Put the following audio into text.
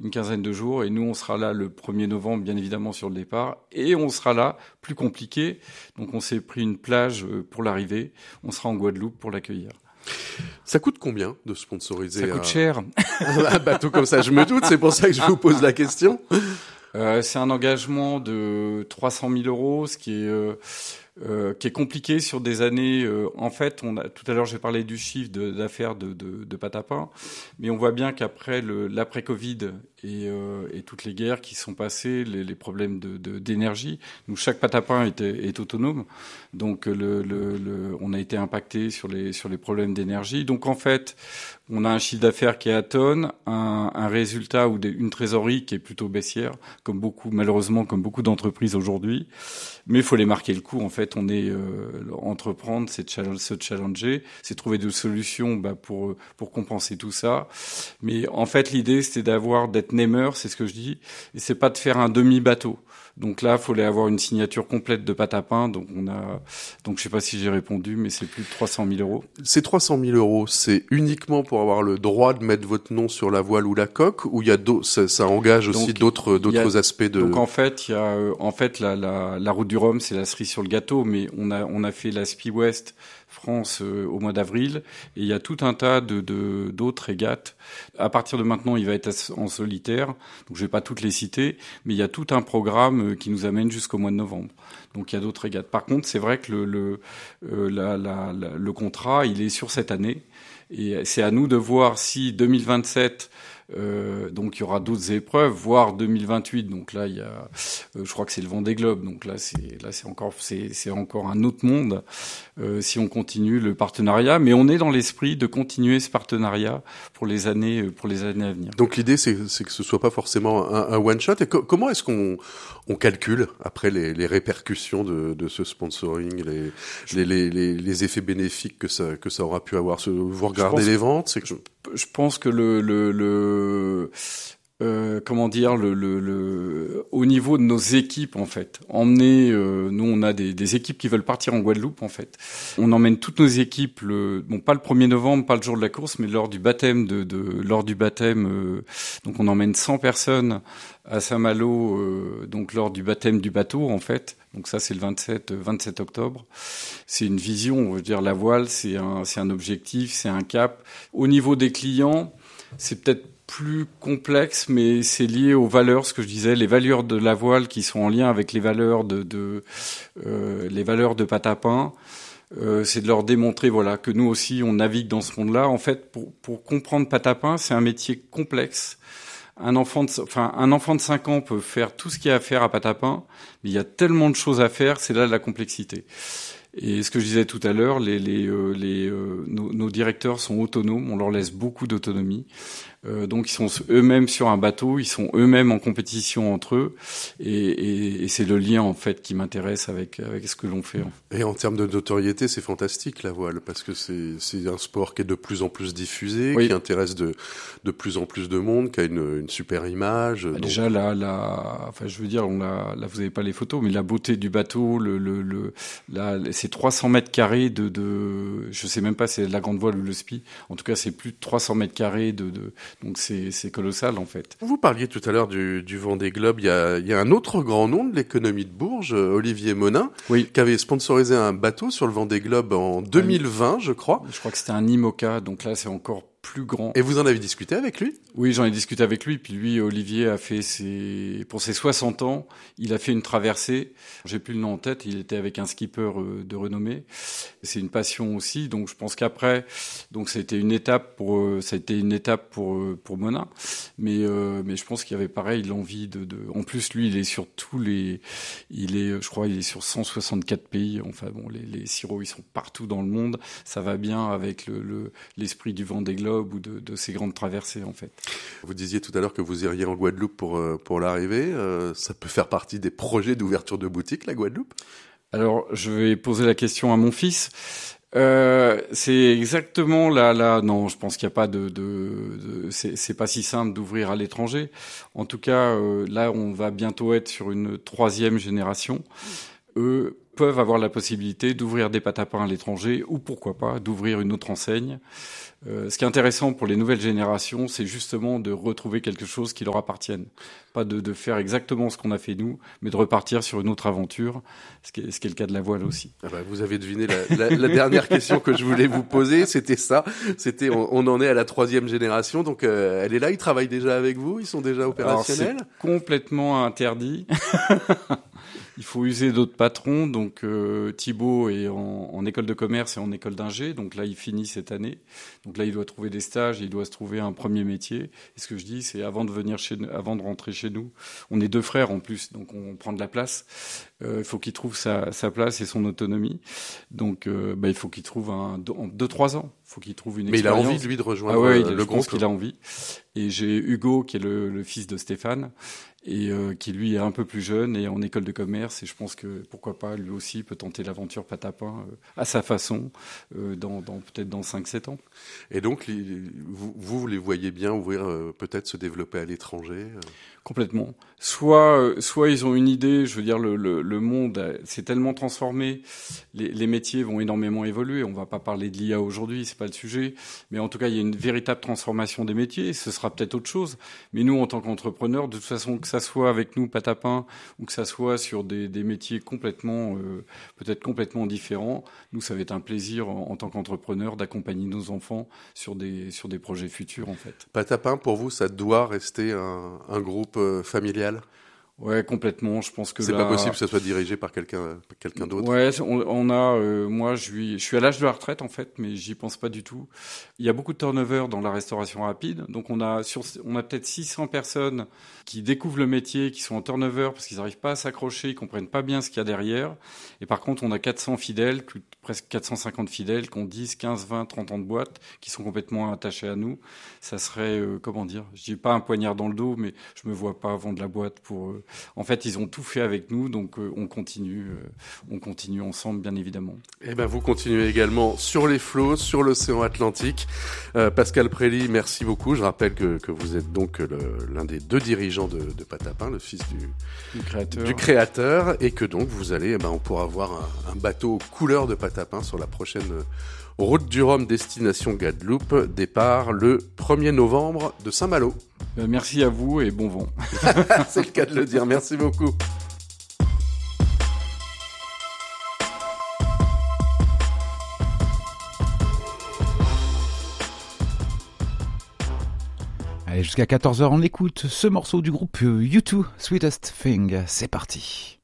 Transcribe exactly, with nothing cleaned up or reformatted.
une quinzaine de jours. Et nous, on sera là le premier novembre, bien évidemment, sur le départ. Et on sera là, plus compliqué. Donc, on s'est pris une plage pour l'arrivée. On sera en Guadeloupe pour l'accueillir. Ça coûte combien de sponsoriser Ça coûte un... cher. un bateau comme ça? Je me doute, c'est pour ça que je vous pose la question. Euh, c'est un engagement de trois cent mille euros, ce qui est... Euh, Euh, qui est compliqué sur des années. Euh, en fait, on a, tout à l'heure, j'ai parlé du chiffre de, d'affaires de, de, de Patapin, mais on voit bien qu'après le, l'après-Covid et, euh, et toutes les guerres qui sont passées, les, les problèmes de, de, d'énergie, nous, chaque Patapin est, est autonome, donc le, le, le, on a été impacté sur les, sur les problèmes d'énergie. Donc en fait, on a un chiffre d'affaires qui est à tonne, un, un résultat ou des, une trésorerie qui est plutôt baissière, comme beaucoup, malheureusement, comme beaucoup d'entreprises aujourd'hui. Mais il faut les marquer le coup. En fait, on est euh, entreprendre, c'est challenge, se challenger, c'est trouver des solutions bah, pour pour compenser tout ça. Mais en fait, l'idée, c'était d'avoir d'être namer, c'est ce que je dis, et c'est pas de faire un demi bateau. Donc là, il fallait avoir une signature complète de Patapin. Donc on a, donc je sais pas si j'ai répondu, mais c'est plus de trois cent mille euros. Ces trois cent mille euros, c'est uniquement pour avoir le droit de mettre votre nom sur la voile ou la coque, ou il y a d'autres, ça, ça engage aussi donc, d'autres d'autres a, aspects de. Donc en fait, il y a, euh, en fait la, la la route du Rhum, c'est la cerise sur le gâteau, mais on a on a fait la Spi West France euh, au mois d'avril, et il y a tout un tas de, de d'autres régates. À partir de maintenant, il va être en solitaire, donc je vais pas toutes les citer, mais il y a tout un programme qui nous amène jusqu'au mois de novembre. Donc il y a d'autres régates. Par contre, c'est vrai que le le euh, la, la, la, le contrat, il est sur cette année, et c'est à nous de voir si deux mille vingt-sept Euh, donc il y aura d'autres épreuves, voire deux mille vingt-huit. Donc là, il y a, euh, je crois que c'est le Vendée Globe. Donc là, c'est là, c'est encore, c'est, c'est encore un autre monde euh, si on continue le partenariat. Mais on est dans l'esprit de continuer ce partenariat pour les années, pour les années à venir. Donc l'idée, c'est, c'est que ce soit pas forcément un, un one shot. Et co- comment est-ce qu'on on calcule après les, les répercussions de, de ce sponsoring, les, les, les, les, les effets bénéfiques que ça que ça aura pu avoir? Vous regardez les ventes, c'est que je, je pense que le le, le Euh, comment dire, le, le, le, au niveau de nos équipes, en fait. Emmener, euh, nous, on a des, des équipes qui veulent partir en Guadeloupe, en fait. On emmène toutes nos équipes, le, bon, pas le premier novembre, pas le jour de la course, mais lors du baptême de, de lors du baptême, euh, donc on emmène cent personnes à Saint-Malo, euh, donc lors du baptême du bateau, en fait. Donc ça, c'est le vingt-sept octobre. C'est une vision, on veut dire, la voile, c'est un, c'est un objectif, c'est un cap. Au niveau des clients, c'est peut-être plus complexe, mais c'est lié aux valeurs, ce que je disais, les valeurs de la voile qui sont en lien avec les valeurs de, de euh, les valeurs de Patapin. Euh, c'est de leur démontrer, voilà, que nous aussi on navigue dans ce monde-là. En fait, pour pour comprendre Patapin, c'est un métier complexe. Un enfant de, enfin, un enfant de cinq ans peut faire tout ce qu'il y a à faire à Patapin, mais il y a tellement de choses à faire, c'est là la complexité. Et ce que je disais tout à l'heure, les, les, euh, les, euh, nos, nos directeurs sont autonomes, on leur laisse beaucoup d'autonomie. Euh, donc ils sont eux-mêmes sur un bateau, ils sont eux-mêmes en compétition entre eux, et, et, et c'est le lien en fait qui m'intéresse avec avec ce que l'on fait. Et en termes de notoriété, c'est fantastique la voile, parce que c'est c'est un sport qui est de plus en plus diffusé, oui. qui intéresse de de plus en plus de monde, qui a une, une super image. Bah, donc... Déjà là, là, enfin je veux dire, on l'a, là vous avez pas les photos, mais la beauté du bateau, le le le, là, c'est trois cents mètres carrés de de, je sais même pas si c'est la grande voile ou le spi. En tout cas, c'est plus de trois cents mètres carrés de de Donc c'est, c'est colossal en fait. Vous parliez tout à l'heure du, du Vendée Globe. Il y a, il y a un autre grand nom de l'économie de Bourges, Olivier Monin, oui. qui avait sponsorisé un bateau sur le Vendée Globe en deux mille vingt, je crois. Je crois que c'était un IMOCA, donc là c'est encore plus grand. Et vous en avez discuté avec lui ? Oui, j'en ai discuté avec lui. Puis lui, Olivier, a fait ses, pour ses soixante ans, il a fait une traversée. J'ai plus le nom en tête. Il était avec un skipper de renommée. C'est une passion aussi. Donc, je pense qu'après, donc, c'était une étape pour, ça a été une étape pour, pour Monin. Mais, euh, mais je pense qu'il y avait pareil, l'envie de, de, en plus, lui, il est sur tous les, il est, je crois, il est sur cent soixante-quatre pays. Enfin, bon, les, les sirops, ils sont partout dans le monde. Ça va bien avec le, le, l'esprit du Vendée Globe ou de, de ces grandes traversées, en fait. Vous disiez tout à l'heure que vous iriez en Guadeloupe pour, pour l'arrivée. Euh, ça peut faire partie des projets d'ouverture de boutique, la Guadeloupe ? Alors, je vais poser la question à mon fils. Euh, c'est exactement là, là. Non, je pense qu'il n'y a pas de, de, de c'est, c'est pas si simple d'ouvrir à l'étranger. En tout cas, euh, là, on va bientôt être sur une troisième génération. Eux, peuvent avoir la possibilité d'ouvrir des pâtes à pain à l'étranger ou pourquoi pas d'ouvrir une autre enseigne. Euh, ce qui est intéressant pour les nouvelles générations, c'est justement de retrouver quelque chose qui leur appartienne. Pas de, de faire exactement ce qu'on a fait nous, mais de repartir sur une autre aventure, ce qui est, ce qui est le cas de la voile aussi. Ah bah, vous avez deviné la, la, la dernière question que je voulais vous poser, c'était ça. C'était, on, on en est à la troisième génération, donc euh, elle est là, ils travaillent déjà avec vous, ils sont déjà opérationnels. Alors, c'est complètement interdit. Il faut user d'autres patrons. Donc euh, Thibaut est en, en école de commerce et en école d'ingé. Donc là, il finit cette année. Donc là, il doit trouver des stages, il doit se trouver un premier métier. Et ce que je dis, c'est avant de venir chez nous, avant de rentrer chez nous, on est deux frères en plus, donc on prend de la place. Euh, il faut qu'il trouve sa, sa place et son autonomie. Donc euh, bah, il faut qu'il trouve un en deux trois ans. Il faut qu'il trouve une Mais expérience. il a envie lui de rejoindre ah ouais, le il, groupe. Je pense qu'il a envie. Et j'ai Hugo qui est le, le fils de Stéphane et euh, qui lui est un peu plus jeune et en école de commerce. Et je pense que pourquoi pas lui aussi peut tenter l'aventure pâte à pain euh, à sa façon euh, dans, dans peut-être dans cinq sept ans. Et donc les, vous, vous les voyez bien ouvrir euh, peut-être se développer à l'étranger. Euh... Complètement. Soit, euh, soit ils ont une idée. Je veux dire, le, le, le monde s'est tellement transformé, les, les métiers vont énormément évoluer. On va pas parler de l'I A aujourd'hui, c'est pas le sujet, mais en tout cas, il y a une véritable transformation des métiers. Ce sera peut-être autre chose. Mais nous, en tant qu'entrepreneurs, de toute façon, que ça soit avec nous, pâte à pain, ou que ça soit sur des, des métiers complètement, euh, peut-être complètement différents, nous, ça va être un plaisir en, en tant qu'entrepreneurs d'accompagner nos enfants sur des, sur des projets futurs, en fait. Pâte à pain, pour vous, ça doit rester un, un groupe euh, familial? Ouais, complètement. Je pense que c'est là... pas possible que ça soit dirigé par quelqu'un, quelqu'un d'autre. Ouais, on, on a, euh, moi, je suis, je suis à l'âge de la retraite en fait, mais j'y pense pas du tout. Il y a beaucoup de turnover dans la restauration rapide, donc on a sur, on a peut-être six cents personnes qui découvrent le métier, qui sont en turnover parce qu'ils n'arrivent pas à s'accrocher, ils comprennent pas bien ce qu'il y a derrière. Et par contre, on a quatre cents fidèles, plus, presque quatre cent cinquante fidèles, qui ont dix, quinze, vingt, trente ans de boîte, qui sont complètement attachés à nous. Ça serait, euh, comment dire, je dis pas un poignard dans le dos, mais je me vois pas vendre la boîte pour. Euh, en fait, ils ont tout fait avec nous, donc euh, on continue, euh, on continue ensemble, bien évidemment. Et ben vous continuez également sur les flots, sur l'océan Atlantique. Euh, Pascal Prély, merci beaucoup. Je rappelle que, que vous êtes donc le, l'un des deux dirigeants de, de Pâte à Pain, le fils du, du, créateur. du créateur, et que donc vous allez, eh ben on pourra voir un, un bateau couleur de Pâte à Pain sur la prochaine route du Rhum destination Guadeloupe, départ le premier novembre de Saint-Malo. Euh, merci à vous et bon vent. C'est le cas de le dire. Merci beaucoup. Allez, jusqu'à quatorze heures, on écoute ce morceau du groupe U deux, Sweetest Thing. C'est parti.